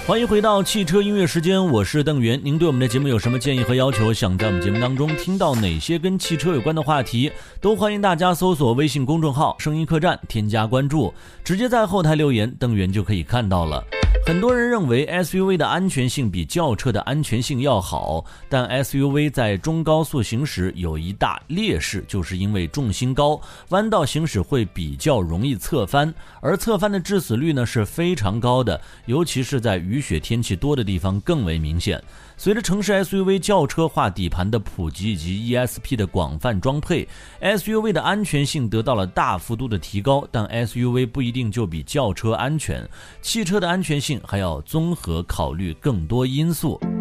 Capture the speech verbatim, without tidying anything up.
欢迎回到汽车音乐时间，我是邓源。您对我们的节目有什么建议和要求，想在我们节目当中听到哪些跟汽车有关的话题，都欢迎大家搜索微信公众号声音客栈，添加关注，直接在后台留言，邓源就可以看到了。很多人认为 S U V 的安全性比轿车的安全性要好，但 S U V 在中高速行驶有一大劣势，就是因为重心高，弯道行驶会比较容易侧翻，而侧翻的致死率呢是非常高的，尤其是在雨雪天气多的地方更为明显。随着城市 S U V 轿车化底盘的普及以及 E S P 的广泛装配， S U V 的安全性得到了大幅度的提高，但 S U V 不一定就比轿车安全，汽车的安全性还要综合考虑更多因素。